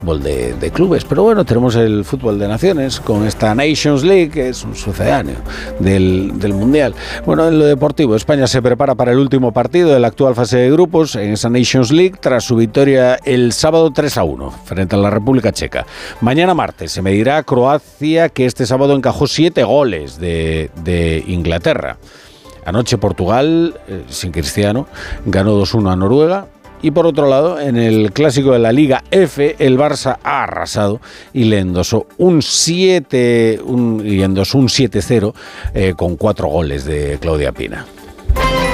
fútbol de clubes. Pero bueno, tenemos el fútbol de naciones con esta Nations League, que es un sucedáneo del Mundial. Bueno, en lo deportivo, España se prepara para el último partido de la actual fase de grupos en esa Nations League tras su victoria el sábado 3-1 frente a la República Checa. Mañana martes se medirá a Croacia, que este sábado encajó 7 goles de Inglaterra. Anoche Portugal, sin Cristiano, ganó 2-1 a Noruega. Y por otro lado, en el clásico de la Liga F, el Barça ha arrasado y le endosó un 7-0 con 4 goles de Claudia Pina.